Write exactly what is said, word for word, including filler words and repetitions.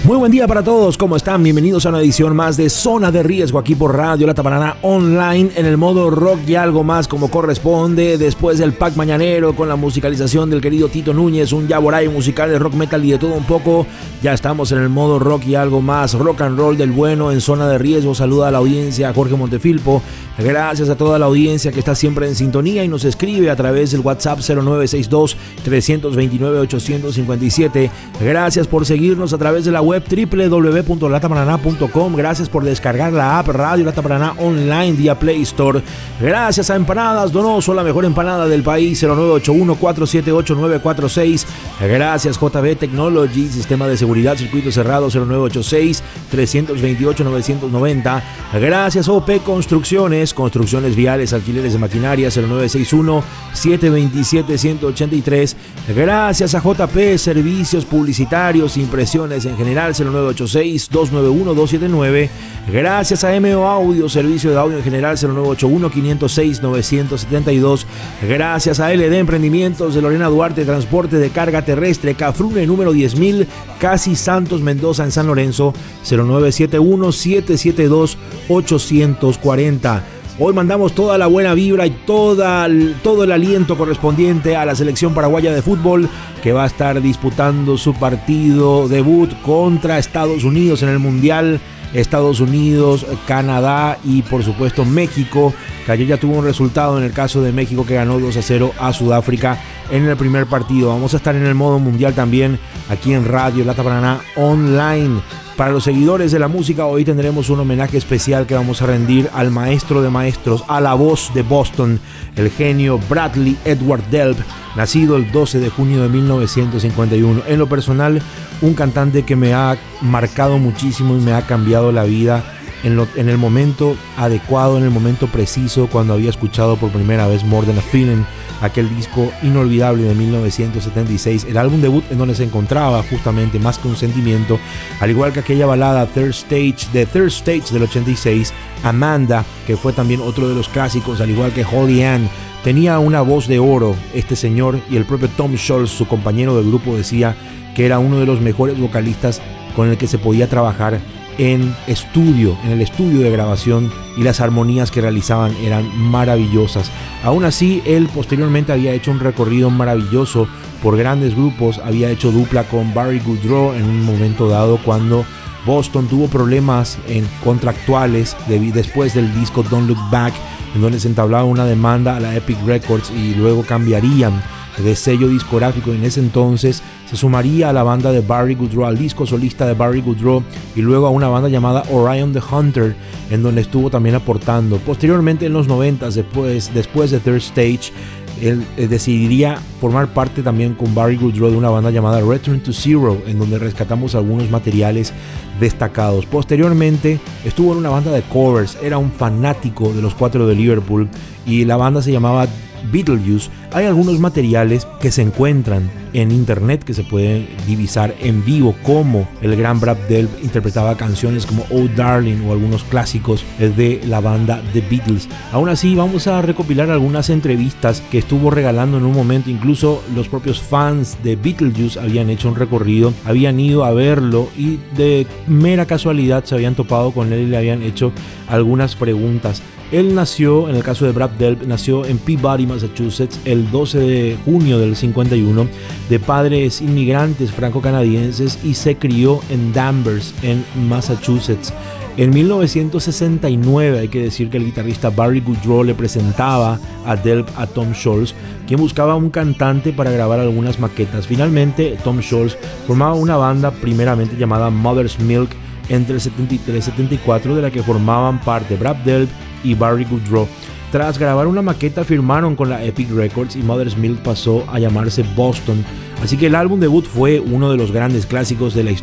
Muy buen día para todos, ¿cómo están? Bienvenidos a una edición más de Zona de Riesgo aquí por Radio Lata Paraná Online en el modo rock y algo más como corresponde. Después del pack mañanero con la musicalización del querido Tito Núñez, un yaboray musical de rock metal y de todo un poco, ya estamos en el modo rock y algo más, rock and roll del bueno en Zona de Riesgo. Saluda a la audiencia, Jorge Montefilpo. Gracias a toda la audiencia que está siempre en sintonía y nos escribe a través del WhatsApp cero nueve seis dos, tres dos nueve, ocho cinco siete. Gracias por seguirnos a través de la web doble u doble u doble u punto lata paraná punto com. Gracias por descargar la app Radio Lata Paraná Online vía Play Store. Gracias a Empanadas Donoso, la mejor empanada del país, cero nueve ocho uno, cuatro siete ocho, nueve cuatro seis. Gracias J B Technology, sistema de seguridad, circuito cerrado, cero nueve ocho seis, tres dos ocho, nueve nueve cero. Gracias O P Construcciones, construcciones viales, alquileres de maquinaria, cero nueve seis uno, siete dos siete, uno ocho tres. Gracias a J P Servicios Publicitarios, impresiones en general, cero nueve ocho seis, dos nueve uno, dos siete nueve. Gracias a M O Audio, servicio de audio en general, cero nueve ocho uno, cinco cero seis, nueve siete dos. Gracias a L D Emprendimientos de Lorena Duarte, transporte de carga terrestre, Cafrune número diez mil, Casi Santos Mendoza en San Lorenzo, cero nueve siete uno, siete siete dos, ocho cuatro cero. Hoy mandamos toda la buena vibra y toda, todo el aliento correspondiente a la selección paraguaya de fútbol que va a estar disputando su partido debut contra Estados Unidos en el Mundial. Estados Unidos, Canadá y por supuesto México, que ayer ya tuvo un resultado en el caso de México que ganó dos a cero a Sudáfrica en el primer partido. Vamos a estar en el modo mundial también aquí en Radio Lata Paraná Online. Para los seguidores de la música, hoy tendremos un homenaje especial que vamos a rendir al maestro de maestros, a la voz de Boston, el genio Bradley Edward Delp, nacido el doce de junio de mil novecientos cincuenta y uno. En lo personal, un cantante que me ha marcado muchísimo y me ha cambiado la vida en, lo, en el momento adecuado, en el momento preciso, cuando había escuchado por primera vez More Than a Feeling, aquel disco inolvidable de mil novecientos setenta y seis, el álbum debut en donde se encontraba justamente Más que un sentimiento, al igual que aquella balada Third Stage de Third Stage del ochenta y seis, Amanda, que fue también otro de los clásicos, al igual que Holly Ann. Tenía una voz de oro este señor, y el propio Tom Scholz, su compañero de grupo, decía que era uno de los mejores vocalistas con el que se podía trabajar en estudio, en el estudio de grabación, y las armonías que realizaban eran maravillosas. Aún así, él posteriormente había hecho un recorrido maravilloso por grandes grupos, había hecho dupla con Barry Goodrow en un momento dado cuando Boston tuvo problemas en contractuales de, después del disco Don't Look Back, en donde se entablaba una demanda a la Epic Records y luego cambiarían de sello discográfico. En ese entonces se sumaría a la banda de Barry Goodrow, al disco solista de Barry Goodrow, y luego a una banda llamada Orion the Hunter, en donde estuvo también aportando. Posteriormente, en los noventas, después, después de Third Stage, él eh, decidiría formar parte también con Barry Goodrow de una banda llamada Return to Zero, en donde rescatamos algunos materiales destacados. Posteriormente estuvo en una banda de covers, era un fanático de los Cuatro de Liverpool y la banda se llamaba Beetlejuice. Hay algunos materiales que se encuentran en internet que se pueden divisar en vivo, como el gran Brad Delp interpretaba canciones como Oh Darling o algunos clásicos de la banda The Beatles. Aún así, vamos a recopilar algunas entrevistas que estuvo regalando en un momento. Incluso los propios fans de Beetlejuice habían hecho un recorrido, habían ido a verlo y de mera casualidad se habían topado con él y le habían hecho algunas preguntas. Él nació, en el caso de Brad Delp, nació en Peabody, Massachusetts, el doce de junio del cincuenta y uno, de padres inmigrantes franco-canadienses, y se crió en Danvers, en Massachusetts. En mil novecientos sesenta y nueve, hay que decir que el guitarrista Barry Goodrow le presentaba a Delp a Tom Scholz, quien buscaba un cantante para grabar algunas maquetas. Finalmente, Tom Scholz formaba una banda primeramente llamada Mother's Milk entre el setenta y tres y setenta y cuatro, de la que formaban parte Brad Delp y Barry Goodrow. Tras grabar una maqueta, firmaron con la Epic Records y Mother's Milk pasó a llamarse Boston. Así que el álbum debut fue uno de los grandes clásicos de la historia